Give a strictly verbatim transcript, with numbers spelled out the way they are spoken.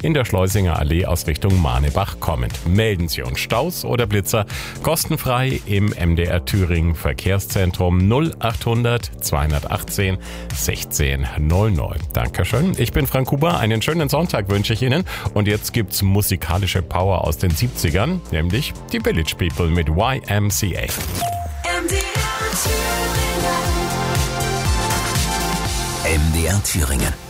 in der Schleusinger Allee aus Richtung Manebach kommend. Melden Sie uns Staus oder Blitzer kostenfrei im M D R Thüringen Verkehrszentrum null achthundert zweihundertachtzehn sechzehn null null. Dankeschön. Ich bin Frank Huber. Einen schönen Sonntag wünsche ich Ihnen. Und jetzt gibt's musikalische Power aus den siebzigern, nämlich die Village People mit Y M C A. M D R Thüringen.